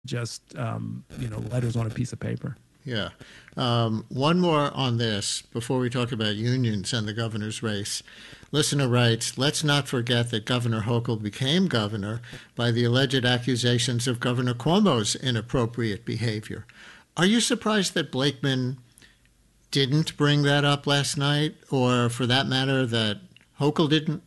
just letters on a piece of paper. Yeah. One more on this before we talk about unions and the governor's race. Listener writes, let's not forget that Governor Hochul became governor by the alleged accusations of Governor Cuomo's inappropriate behavior. Are you surprised that Blakeman didn't bring that up last night, or for that matter, that Hochul didn't?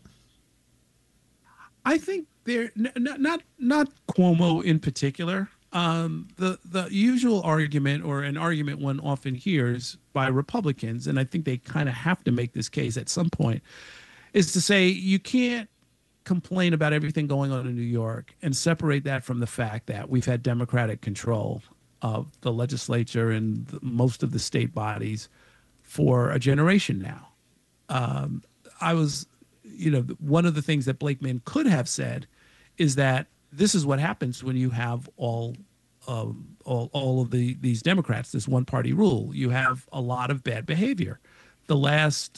I think not Cuomo in particular. The usual argument, or an argument one often hears by Republicans, and I think they kind of have to make this case at some point, is to say you can't complain about everything going on in New York and separate that from the fact that we've had Democratic control of the legislature and most of the state bodies for a generation now. I was, one of the things that Blakeman could have said is that this is what happens when you have all of these Democrats, this one party rule. You have a lot of bad behavior. The last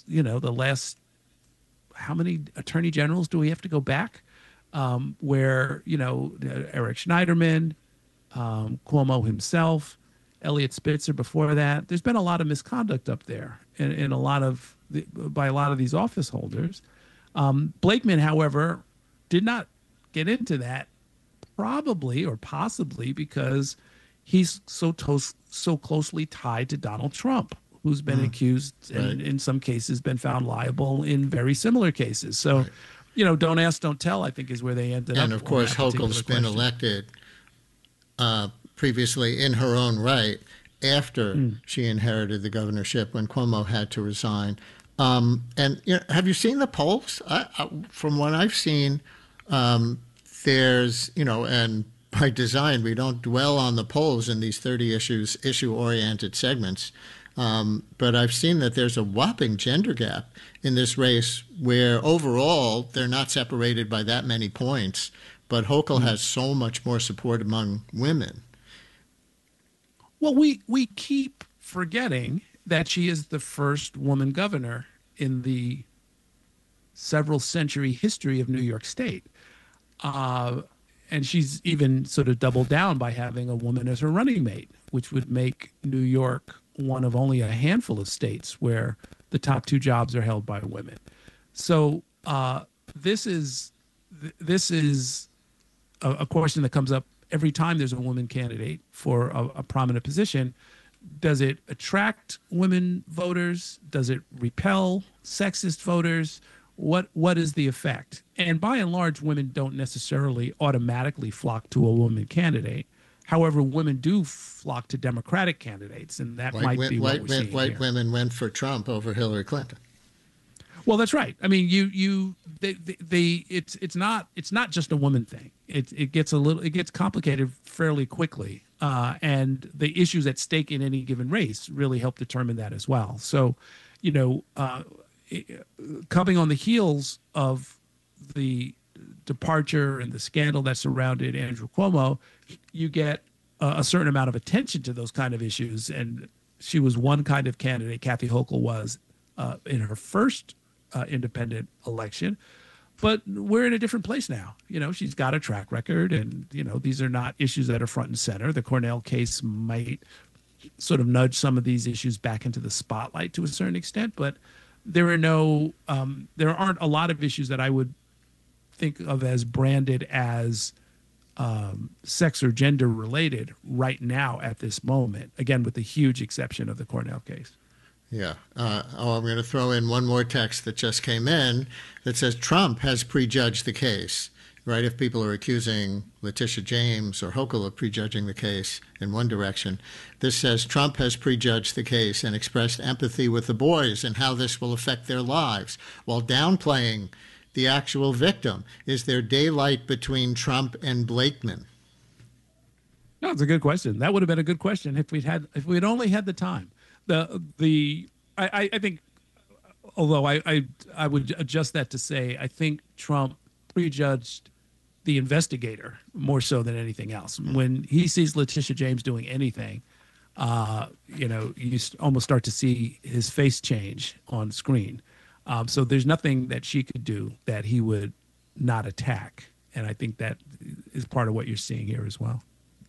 how many attorney generals do we have to go back? Where Eric Schneiderman, Cuomo himself, Eliot Spitzer before that. There's been a lot of misconduct up there, and by a lot of these office holders. Blakeman, however, did not get into that, probably or possibly because he's so closely tied to Donald Trump, who's been accused and in some cases been found liable in very similar cases. So, don't ask, don't tell, I think is where they ended up. And of course, Hochul's been elected previously in her own right after she inherited the governorship when Cuomo had to resign. And have you seen the polls? From what I've seen, there's, and by design, we don't dwell on the polls in these 30 issue-oriented segments. But I've seen that there's a whopping gender gap in this race where overall they're not separated by that many points, but Hochul has so much more support among women. Well, we keep forgetting that she is the first woman governor in the several century history of New York State. And she's even sort of doubled down by having a woman as her running mate, which would make New York one of only a handful of states where the top two jobs are held by women. So this is a question that comes up every time there's a woman candidate for a prominent position. Does it attract women voters? Does it repel sexist voters? What is the effect? And by and large, women don't necessarily automatically flock to a woman candidate. However, women do flock to Democratic candidates, and that might be what we're seeing White here. women went for Trump over Hillary Clinton. Well, that's right. I mean, it's not just a woman thing. It gets complicated fairly quickly, and the issues at stake in any given race really help determine that as well. So, coming on the heels of the departure and the scandal that surrounded Andrew Cuomo, you get a certain amount of attention to those kind of issues. And she was one kind of candidate, Kathy Hochul was, in her first independent election. But we're in a different place now. She's got a track record, and, these are not issues that are front and center. The Cornell case might sort of nudge some of these issues back into the spotlight to a certain extent, but there aren't a lot of issues that I would think of as branded as sex or gender related right now at this moment, again, with the huge exception of the Cornell case. Yeah. I'm going to throw in one more text that just came in that says Trump has prejudged the case, right? If people are accusing Letitia James or Hochul of prejudging the case in one direction, this says Trump has prejudged the case and expressed empathy with the boys and how this will affect their lives while downplaying the actual victim. Is there daylight between Trump and Blakeman? No, it's a good question. That would have been a good question if we'd only had the time. I think, although I would adjust that to say I think Trump prejudged the investigator more so than anything else. When he sees Letitia James doing anything, you almost start to see his face change on screen. So there's nothing that she could do that he would not attack. And I think that is part of what you're seeing here as well.